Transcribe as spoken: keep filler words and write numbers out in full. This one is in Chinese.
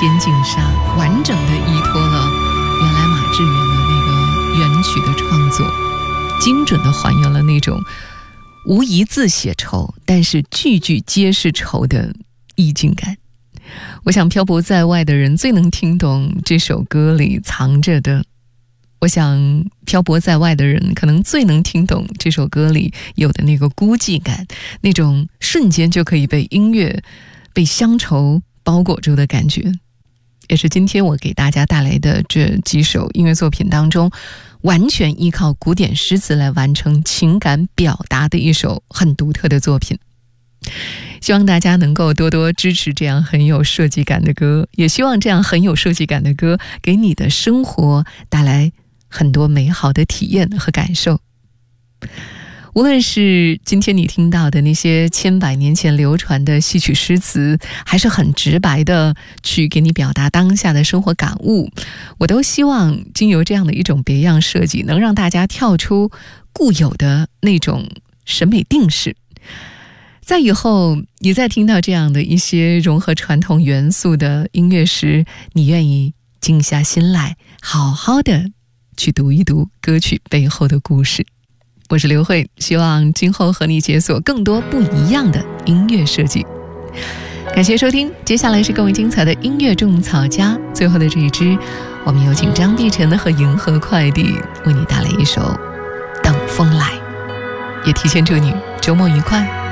天净沙，完整的依托了原来马致远的那个原曲的创作，精准的还原了那种无一字写愁，但是句句皆是愁的意境感。我想漂泊在外的人最能听懂这首歌里藏着的，我想漂泊在外的人可能最能听懂这首歌里有的那个孤寂感，那种瞬间就可以被音乐被乡愁包裹住的感觉，也是今天我给大家带来的这几首音乐作品当中完全依靠古典诗词来完成情感表达的一首很独特的作品。希望大家能够多多支持这样很有设计感的歌，也希望这样很有设计感的歌给你的生活带来很多美好的体验和感受。无论是今天你听到的那些千百年前流传的戏曲诗词，还是很直白的去给你表达当下的生活感悟，我都希望经由这样的一种别样设计，能让大家跳出固有的那种审美定式。在以后你再听到这样的一些融合传统元素的音乐时，你愿意静下心来好好的去读一读歌曲背后的故事。我是刘慧，希望今后和你解锁更多不一样的音乐设计。感谢收听，接下来是更为精彩的音乐种草家，最后的这一支，我们有请张碧晨和银河快递为你带来一首《等风来》，也提前祝你周末愉快。